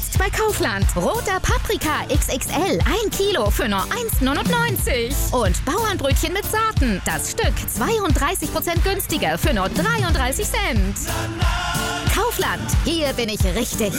Jetzt bei Kaufland. Roter Paprika XXL, 1 Kilo für nur 1,99. Und Bauernbrötchen mit Saaten, das Stück 32% günstiger für nur 33 Cent. Kaufland, hier bin ich richtig.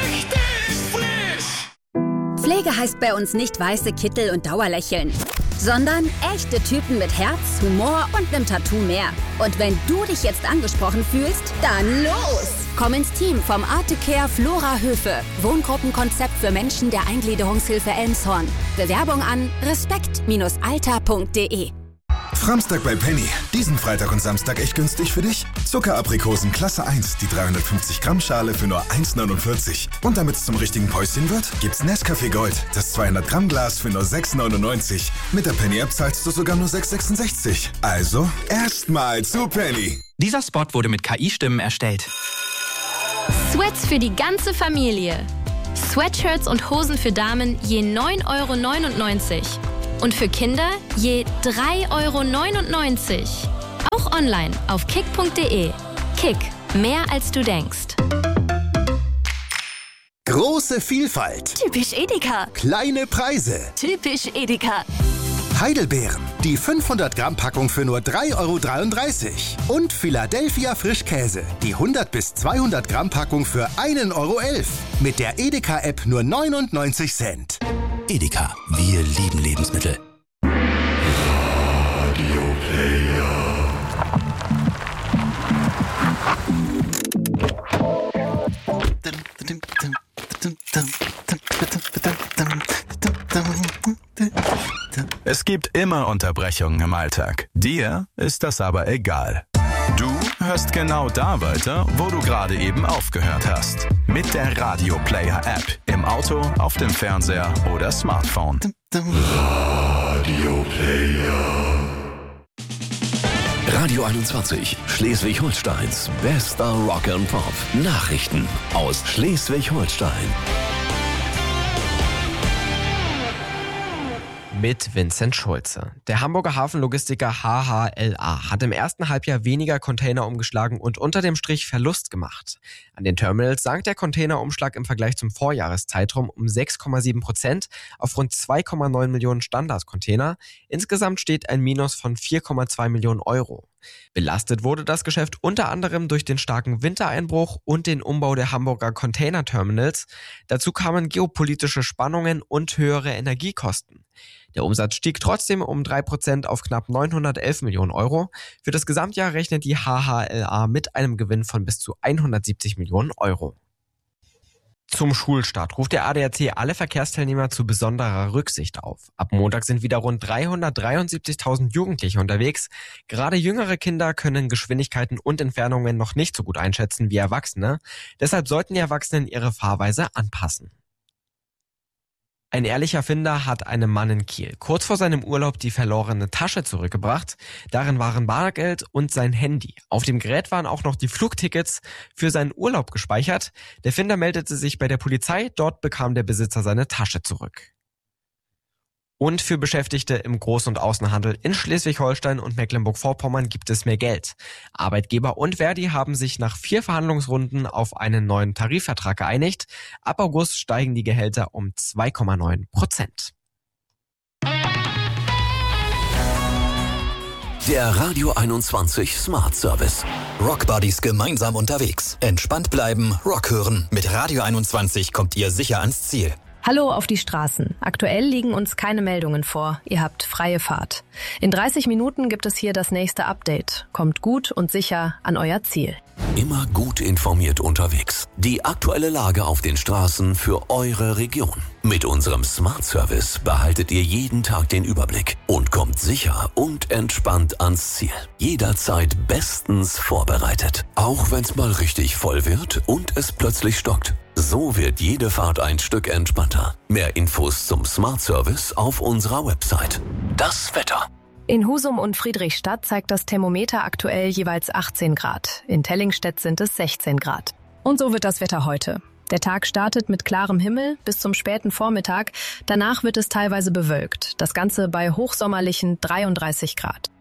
Pflege heißt bei uns nicht weiße Kittel und Dauerlächeln, sondern echte Typen mit Herz, Humor und einem Tattoo mehr. Und wenn du dich jetzt angesprochen fühlst, dann los! Komm ins Team vom Artecare Flora Höfe. Wohngruppenkonzept für Menschen der Eingliederungshilfe Elmshorn. Bewerbung an respekt-alter.de. Framstag bei Penny. Diesen Freitag und Samstag echt günstig für dich? Zuckeraprikosen Klasse 1, die 350 Gramm Schale für nur 1,49. Und damit es zum richtigen Päuschen wird, gibt's Nescafé Gold, das 200 Gramm Glas für nur 6,99. Mit der Penny-App zahlst du sogar nur 6,66. Also, erstmal zu Penny. Dieser Spot wurde mit KI-Stimmen erstellt. Sweats für die ganze Familie. Sweatshirts und Hosen für Damen je 9,99 €. Und für Kinder je 3,99 €. Auch online auf kick.de. Kick, mehr als du denkst. Große Vielfalt. Typisch Edeka. Kleine Preise. Typisch Edeka. Heidelbeeren, die 500 Gramm Packung für nur 3,33 €. Und Philadelphia Frischkäse, die 100 bis 200 Gramm Packung für 1,11 €. Mit der Edeka-App nur 99 Cent. Edeka, wir lieben Lebensmittel. Radio Player. Es gibt immer Unterbrechungen im Alltag. Dir ist das aber egal. Du hörst genau da weiter, wo du gerade eben aufgehört hast. Mit der Radio Player App. Im Auto, auf dem Fernseher oder Smartphone. Radio Player. Radio 21, Schleswig-Holsteins bester Rock and Pop. Nachrichten aus Schleswig-Holstein. Mit Vincent Schulze. Der Hamburger Hafenlogistiker HHLA hat im ersten Halbjahr weniger Container umgeschlagen und unter dem Strich Verlust gemacht. An den Terminals sank der Containerumschlag im Vergleich zum Vorjahreszeitraum um 6,7% auf rund 2,9 Millionen Standardcontainer. Insgesamt steht ein Minus von 4,2 Millionen €. Belastet wurde das Geschäft unter anderem durch den starken Wintereinbruch und den Umbau der Hamburger Containerterminals. Dazu kamen geopolitische Spannungen und höhere Energiekosten. Der Umsatz stieg trotzdem um 3% auf knapp 911 Millionen €. Für das Gesamtjahr rechnet die HHLA mit einem Gewinn von bis zu 170 Millionen €. Zum Schulstart ruft der ADAC alle Verkehrsteilnehmer zu besonderer Rücksicht auf. Ab Montag sind wieder rund 373.000 Jugendliche unterwegs. Gerade jüngere Kinder können Geschwindigkeiten und Entfernungen noch nicht so gut einschätzen wie Erwachsene. Deshalb sollten die Erwachsenen ihre Fahrweise anpassen. Ein ehrlicher Finder hat einem Mann in Kiel kurz vor seinem Urlaub die verlorene Tasche zurückgebracht. Darin waren Bargeld und sein Handy. Auf dem Gerät waren auch noch die Flugtickets für seinen Urlaub gespeichert. Der Finder meldete sich bei der Polizei. Dort bekam der Besitzer seine Tasche zurück. Und für Beschäftigte im Groß- und Außenhandel in Schleswig-Holstein und Mecklenburg-Vorpommern gibt es mehr Geld. Arbeitgeber und Verdi haben sich nach 4 Verhandlungsrunden auf einen neuen Tarifvertrag geeinigt. Ab August steigen die Gehälter um 2,9%. Der Radio 21 Smart Service. Rockbuddies gemeinsam unterwegs. Entspannt bleiben, Rock hören. Mit Radio 21 kommt ihr sicher ans Ziel. Hallo auf die Straßen. Aktuell liegen uns keine Meldungen vor. Ihr habt freie Fahrt. In 30 Minuten gibt es hier das nächste Update. Kommt gut und sicher an euer Ziel. Immer gut informiert unterwegs. Die aktuelle Lage auf den Straßen für eure Region. Mit unserem Smart Service behaltet ihr jeden Tag den Überblick und kommt sicher und entspannt ans Ziel. Jederzeit bestens vorbereitet. Auch wenn's mal richtig voll wird und es plötzlich stockt. So wird jede Fahrt ein Stück entspannter. Mehr Infos zum Smart Service auf unserer Website. Das Wetter. In Husum und Friedrichstadt zeigt das Thermometer aktuell jeweils 18 Grad. In Tellingstedt sind es 16 Grad. Und so wird das Wetter heute. Der Tag startet mit klarem Himmel bis zum späten Vormittag. Danach wird es teilweise bewölkt. Das Ganze bei hochsommerlichen 33 Grad.